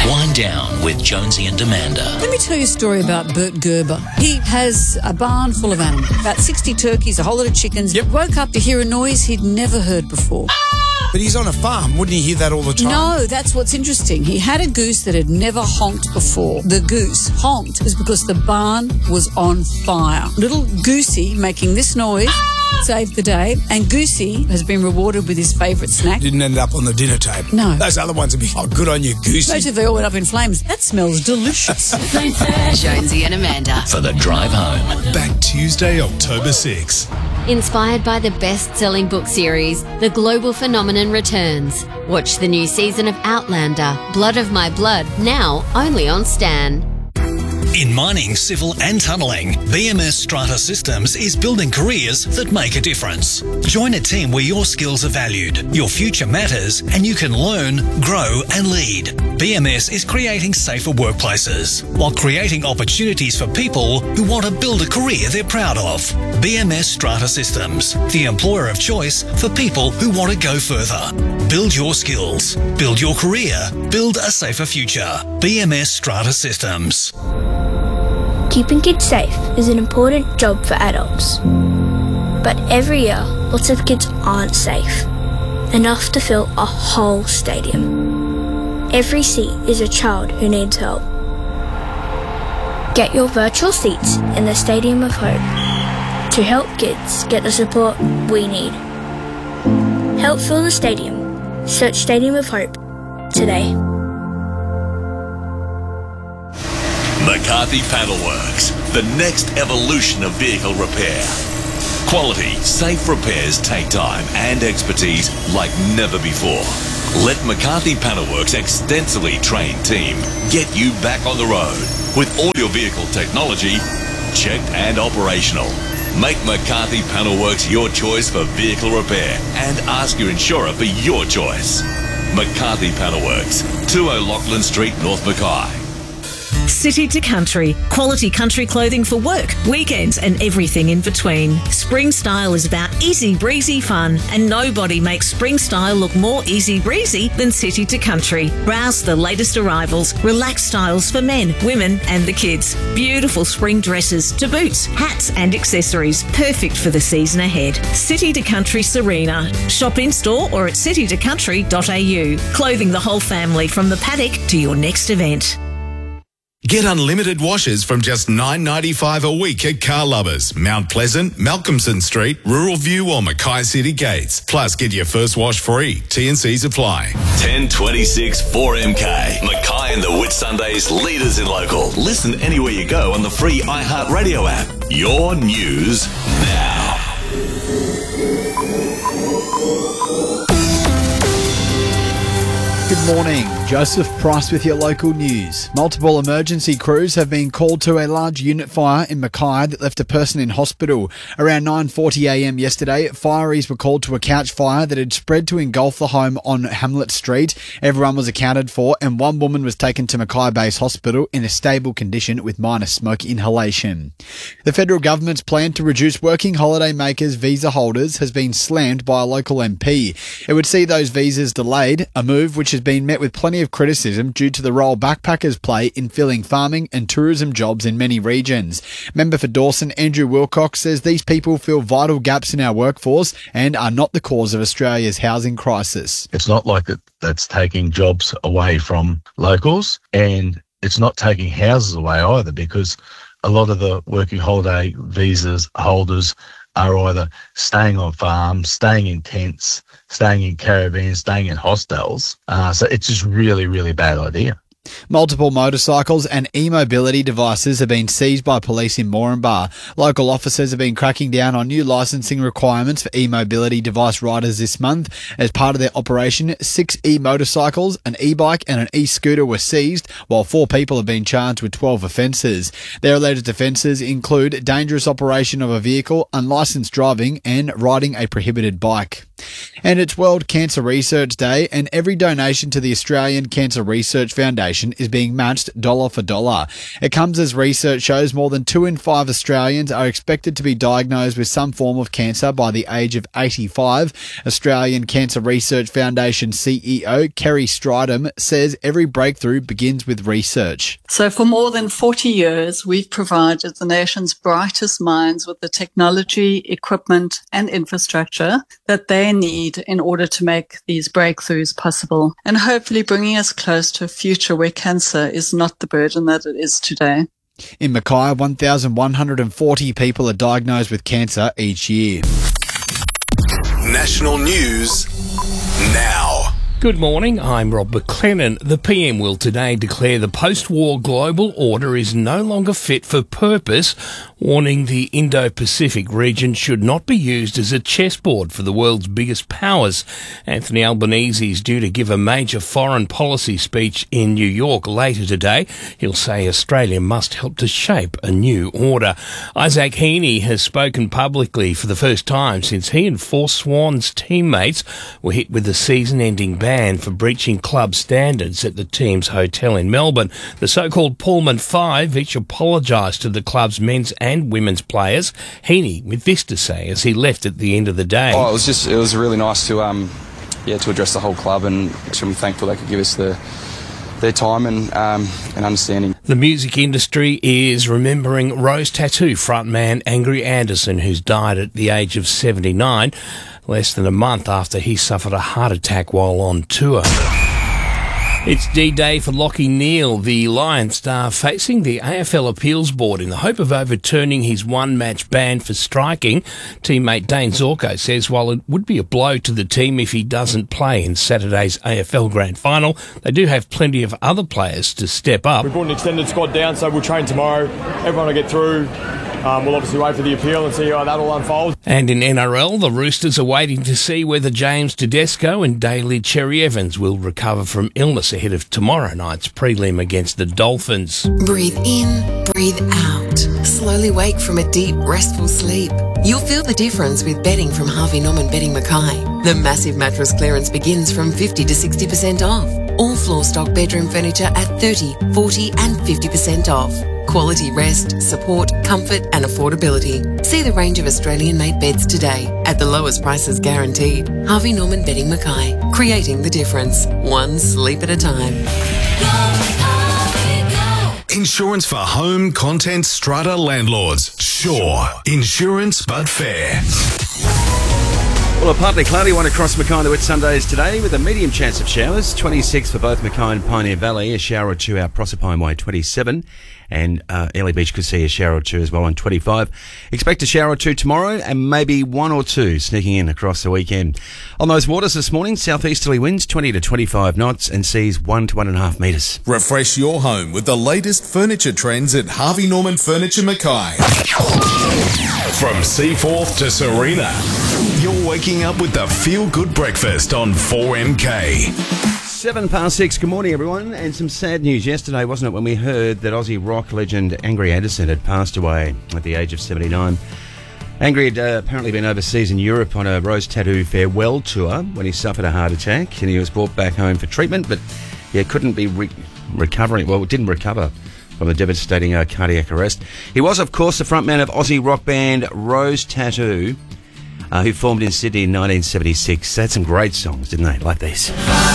Wind Down with Jonesy and Amanda. Let me tell you a story about Bert Gerber. He has a barn full of animals, about 60 turkeys, a whole lot of chickens. Yep. He woke up to hear a noise he'd never heard before. But he's on a farm. Wouldn't he hear that all the time? No, that's what's interesting. He had a goose that had never honked before. The goose honked was because the barn was on fire. Little Goosey making this noise saved the day, and Goosey has been rewarded with his favourite snack. Didn't end up on the dinner table. No. Those other ones would be, oh, good on you, Goosey. Most of they all went up in flames. That smells delicious. Jonesy and Amanda. For the drive home. Back Tuesday, October 6. Inspired by the best-selling book series, The Global Phenomenon returns. Watch the new season of Outlander, Blood of My Blood, now only on Stan. In mining, civil and tunnelling, BMS Strata Systems is building careers that make a difference. Join a team where your skills are valued, your future matters, and you can learn, grow and lead. BMS is creating safer workplaces while creating opportunities for people who want to build a career they're proud of. BMS Strata Systems, the employer of choice for people who want to go further. Build your skills, build your career, build a safer future. BMS Strata Systems. Keeping kids safe is an important job for adults. But every year, lots of kids aren't safe enough to fill a whole stadium. Every seat is a child who needs help. Get your virtual seats in the Stadium of Hope to help kids get the support we need. Help fill the stadium. Search Stadium of Hope today. McCarthy Panelworks, the next evolution of vehicle repair. Quality, safe repairs take time and expertise like never before. Let McCarthy Panelworks' extensively trained team get you back on the road with all your vehicle technology checked and operational. Make McCarthy Panelworks your choice for vehicle repair and ask your insurer for your choice. McCarthy Panelworks, 20 Lachlan Street, North Mackay. City to Country, quality country clothing for work, weekends and everything in between. Spring Style is about easy breezy fun, and nobody makes Spring Style look more easy breezy than City to Country. Browse the latest arrivals, relaxed styles for men, women and the kids. Beautiful spring dresses to boots, hats and accessories, perfect for the season ahead. City to Country Serena. Shop in store or at citytocountry.au. Clothing the whole family from the paddock to your next event. Get unlimited washes from just $9.95 a week at Car Lovers, Mount Pleasant, Malcolmson Street, Rural View or Mackay City Gates. Plus, get your first wash free. T&Cs apply. 1026 4MK. Mackay and the Whitsundays, leaders in local. Listen anywhere you go on the free iHeartRadio app. Your news now. Good morning. Joseph Price with your local news. Multiple emergency crews have been called to a large unit fire in Mackay that left a person in hospital. Around 9:40am yesterday, fireys were called to a couch fire that had spread to engulf the home on Hamlet Street. Everyone was accounted for and one woman was taken to Mackay Base Hospital in a stable condition with minor smoke inhalation. The federal government's plan to reduce working holiday makers' visa holders has been slammed by a local MP. It would see those visas delayed, a move which has been met with plenty of criticism due to the role backpackers play in filling farming and tourism jobs in many regions. Member for Dawson, Andrew Wilcox, says these people fill vital gaps in our workforce and are not the cause of Australia's housing crisis. It's not like that's taking jobs away from locals, and it's not taking houses away either, because a lot of the working holiday visas holders are either staying on farms, staying in tents, staying in caravans, staying in hostels. So it's just really, really bad idea. Multiple motorcycles and e-mobility devices have been seized by police in Moranbah. Local officers have been cracking down on new licensing requirements for e-mobility device riders this month. As part of their operation, 6 e-motorcycles, an e-bike and an e-scooter were seized, while 4 people have been charged with 12 offences. Their alleged offences include dangerous operation of a vehicle, unlicensed driving and riding a prohibited bike. And it's World Cancer Research Day, and every donation to the Australian Cancer Research Foundation Foundation is being matched dollar for dollar. It comes as research shows more than 2 in 5 Australians are expected to be diagnosed with some form of cancer by the age of 85. Australian Cancer Research Foundation CEO Kerry Stridham says every breakthrough begins with research. So for more than 40 years, we've provided the nation's brightest minds with the technology, equipment and infrastructure that they need in order to make these breakthroughs possible, and hopefully bringing us close to a future where cancer is not the burden that it is today. In Mackay, 1,140 people are diagnosed with cancer each year. National news now. Good morning, I'm Rob McLennan. The PM will today declare the post-war global order is no longer fit for purpose, warning the Indo-Pacific region should not be used as a chessboard for the world's biggest powers. Anthony Albanese is due to give a major foreign policy speech in New York later today. He'll say Australia must help to shape a new order. Isaac Heaney has spoken publicly for the first time since he and four Swans teammates were hit with a season-ending ban for breaching club standards at the team's hotel in Melbourne. The so-called Pullman Five each apologised to the club's men's and women's players. Heaney with this to say as he left at the end of the day. Oh, it was really nice to address the whole club, and extremely thankful they could give us their time and understanding. The music industry is remembering Rose Tattoo frontman Angry Anderson, who's died at the age of 79, less than a month after he suffered a heart attack while on tour. It's D-Day for Lachie Neale, the Lion star facing the AFL Appeals Board in the hope of overturning his one-match ban for striking. Teammate Dane Zorko says while it would be a blow to the team if he doesn't play in Saturday's AFL Grand Final, they do have plenty of other players to step up. We brought an extended squad down, so we'll train tomorrow. Everyone will get through. We'll obviously wait for the appeal and see how that all unfolds. And in NRL, the Roosters are waiting to see whether James Tedesco and Daly Cherry Evans will recover from illness ahead of tomorrow night's prelim against the Dolphins. Breathe in, breathe out. Slowly wake from a deep, restful sleep. You'll feel the difference with bedding from Harvey Norman Bedding Mackay. The massive mattress clearance begins from 50 to 60% off. All floor stock bedroom furniture at 30, 40 and 50% off. Quality rest, support, comfort and affordability. See the range of Australian-made beds today at the lowest prices guaranteed. Harvey Norman Bedding Mackay, creating the difference, one sleep at a time. Insurance for home, content, strata landlords. Sure. Insurance but fair. Well, a partly cloudy one across Mackay and the Whitsundays today with a medium chance of showers. 26 for both Mackay and Pioneer Valley. A shower or two out Proserpine Way, 27. And Airlie Beach could see a shower or two as well on 25. Expect a shower or two tomorrow and maybe one or two sneaking in across the weekend. On those waters this morning, southeasterly winds 20 to 25 knots and seas 1 to 1.5 metres. Refresh your home with the latest furniture trends at Harvey Norman Furniture Mackay. From Seaforth to Serena, you're waking up with the feel-good breakfast on 4MK. 6:07. Good morning, everyone. And some sad news yesterday, wasn't it, when we heard that Aussie rock legend Angry Anderson had passed away at the age of 79. Angry had apparently been overseas in Europe on a Rose Tattoo farewell tour when he suffered a heart attack, and he was brought back home for treatment, but couldn't be didn't recover from the devastating cardiac arrest. He was, of course, the frontman of Aussie rock band Rose Tattoo, who formed in Sydney in 1976. They had some great songs, didn't they? Like these.